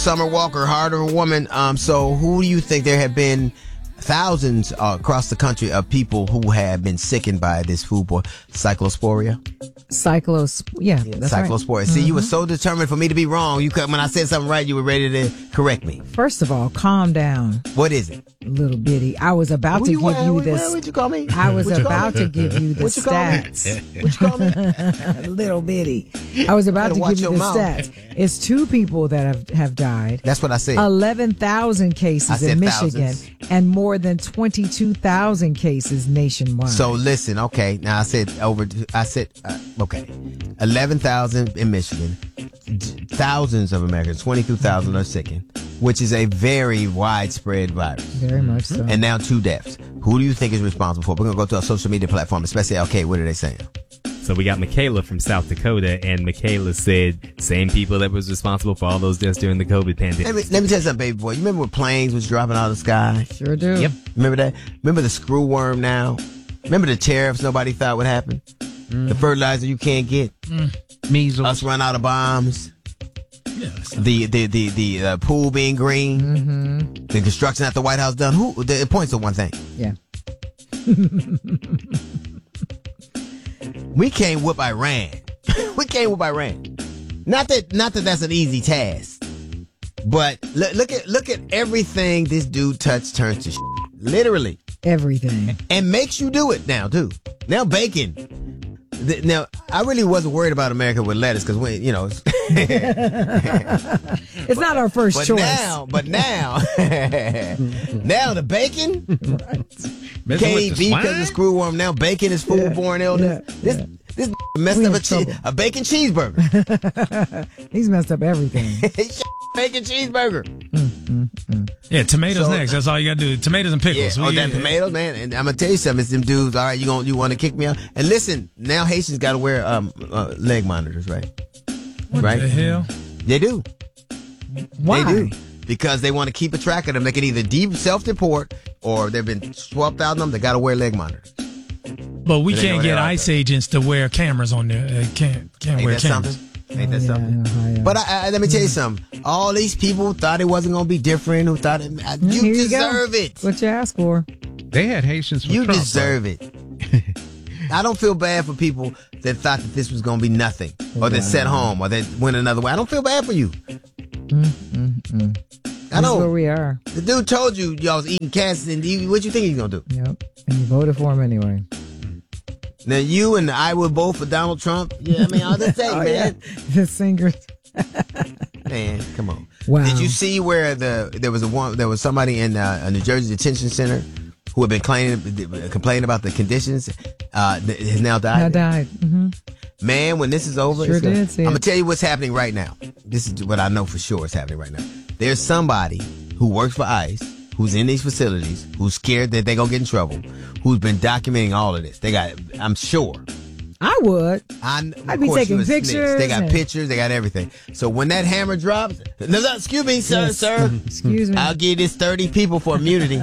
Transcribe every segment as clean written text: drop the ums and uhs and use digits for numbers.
Summer Walker, Heart of a Woman. So who do you think? There have been thousands across the country of people who have been sickened by this foodborne cyclosporia. Cyclosporia. Right. See, you were so determined for me to be wrong. When I said something right, you were ready to correct me. First of all, calm down. What is it? Little bitty. I was about to give you this. What'd you call me? I was about to give you the stats. What you call me? Little bitty. I was about to give you the stats. It's 2 people that have died. That's what I said. 11,000 cases in Michigan and more than 22,000 cases nationwide. So listen, okay. Now okay. 11,000 in Michigan. Thousands of Americans, 22,000 are sickened, which is a very widespread virus. Very much so. And now 2 deaths. Who do you think is responsible for it? We're going to go to our social media platform, especially LK. What are they saying? So we got Michaela from South Dakota, and Michaela said same people that was responsible for all those deaths during the COVID pandemic. Let me tell you something, baby boy. You remember when planes was dropping out of the sky? Sure do. Yep. Remember that? Remember the screw worm now? Remember the tariffs nobody thought would happen? The fertilizer you can't get? Measles. Us run out of bombs? Yes. The pool being green? The construction at the White House done? It points to one thing. Yeah. We can't whoop Iran. We can't whoop Iran. Not that that's an easy task. But look at everything this dude turns to shit. Literally. Everything. And makes you do it now, too. Now bacon. Now, I really wasn't worried about America with lettuce because it's not our first choice. Now, now the bacon can't eat beef because of screw worm. Now bacon is foodborne illness. This messed up a bacon cheeseburger. He's messed up everything. Bacon cheeseburger. Yeah, tomatoes next. That's all you got to do. Tomatoes and pickles. Yeah, tomatoes, man. And I'm gonna tell you something. It's them dudes. All right, you want to kick me out? And listen, now Haitians got to wear leg monitors, right? What the hell? They do. Why? They do. Because they want to keep a track of them. They can either self-deport or they've been swapped out on them. They got to wear leg monitors. But we can't get ICE agents to wear cameras on there. Can't wear cameras. Ain't that something? Yeah. But let me tell you something. All these people thought it wasn't going to be different. Who thought it? You deserve it. What you asked for? They had Haitians for You Trump, deserve it. I don't feel bad for people that thought that this was going to be nothing, or that sat home, or that went another way. I don't feel bad for you. I know. This is where we are. The dude told you y'all was eating cats, and what you think he's going to do? Yep. And you voted for him anyway. Now, you and I would vote for Donald Trump. Yeah, I mean, I'll just say, man. Yeah. The singers. Man, come on. Wow. Did you see where there was somebody in a New Jersey detention center who had been complaining about the conditions? Has now died. Mm-hmm. Man, when this is over, Sure did see I'm it. gonna tell you what's happening right now. This is what I know for sure is happening right now. There's somebody who works for ICE, who's in these facilities, who's scared that they're gonna get in trouble, who's been documenting all of this. I'm sure. I would. I'd be taking pictures. They got pictures. They got everything. So when that hammer drops, excuse me, sir. Excuse me. I'll give this 30 people for immunity.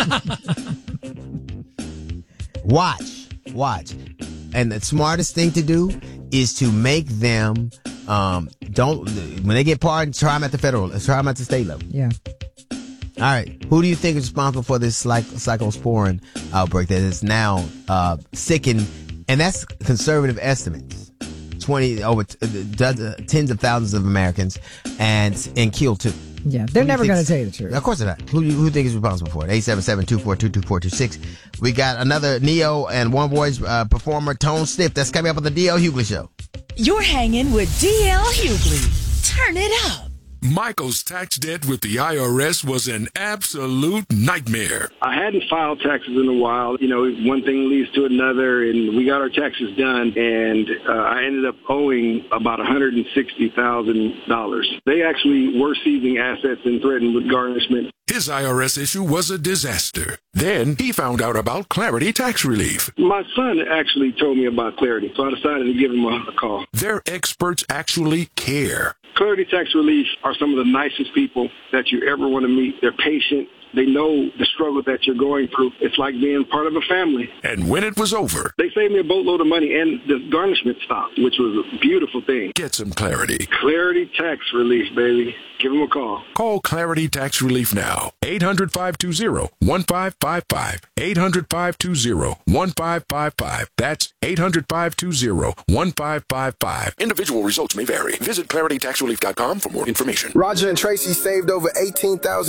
Watch. And the smartest thing to do is to make them when they get pardoned, try them at the federal, try them at the state level. Yeah. All right. Who do you think is responsible for this cyclosporin outbreak that is now sickened? And that's conservative estimates. 20 over tens of thousands of Americans and killed 2. Yeah, they're never going to tell you the truth. Of course they're not. Who do you think is responsible for it? 877-242-2426. We got another Neo and One Voice performer, Tone Stiff. That's coming up on the DL Hughley Show. You're hanging with DL Hughley. Turn it up. Michael's tax debt with the IRS was an absolute nightmare. I hadn't filed taxes in a while. You know, one thing leads to another, and we got our taxes done, and I ended up owing about $160,000. They actually were seizing assets and threatened with garnishment. His IRS issue was a disaster. Then he found out about Clarity Tax Relief. My son actually told me about Clarity, so I decided to give him a call. Their experts actually care. Clarity Tax Relief are some of the nicest people that you ever want to meet. They're patient. They know the struggle that you're going through. It's like being part of a family. And when it was over, they saved me a boatload of money, and the garnishment stopped, which was a beautiful thing. Get some clarity. Clarity Tax Relief, baby. Give them a call. Call Clarity Tax Relief now. 800-520-1555. 800-520-1555. That's 800-520-1555. Individual results may vary. Visit ClarityTaxRelief.com for more information. Roger and Tracy saved over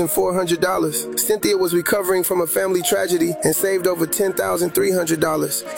$18,400. Cynthia was recovering from a family tragedy and saved over $10,300.